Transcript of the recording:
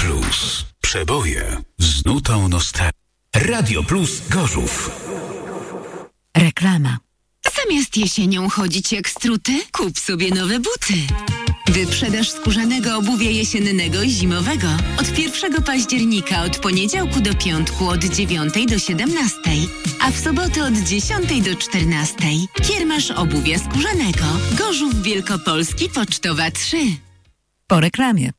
Plus. Przeboje z nutą nostalgii. Radio Plus Gorzów. Reklama. Zamiast jesienią chodzić jak struty, kup sobie nowe buty. Wyprzedaż skórzanego obuwia jesiennego i zimowego. Od 1 października, od poniedziałku do piątku, od 9 do 17, a w sobotę od 10 do 14. Kiermasz obuwia skórzanego. Gorzów Wielkopolski, Pocztowa 3. Po reklamie.